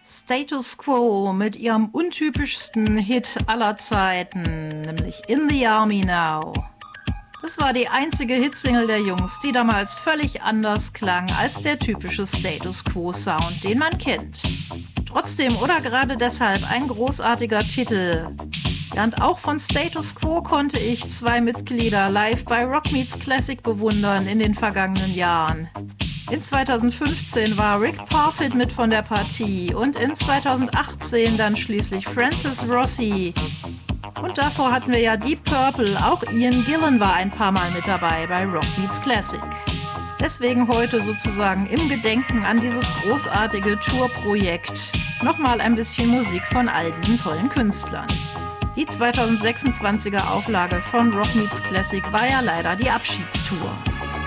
Status Quo mit ihrem untypischsten Hit aller Zeiten, nämlich In the Army Now. Das war die einzige Hitsingle der Jungs, die damals völlig anders klang als der typische Status Quo Sound, den man kennt. Trotzdem oder gerade deshalb ein großartiger Titel. Ja, und auch von Status Quo konnte ich zwei Mitglieder live bei Rock Meets Classic bewundern in den vergangenen Jahren. In 2015 war Rick Parfitt mit von der Partie und in 2018 dann schließlich Francis Rossi. Und davor hatten wir ja Deep Purple, auch Ian Gillan war ein paar Mal mit dabei bei Rock Meets Classic. Deswegen heute sozusagen im Gedenken an dieses großartige Tourprojekt nochmal ein bisschen Musik von all diesen tollen Künstlern. Die 2026er Auflage von Rock Meets Classic war ja leider die Abschiedstour.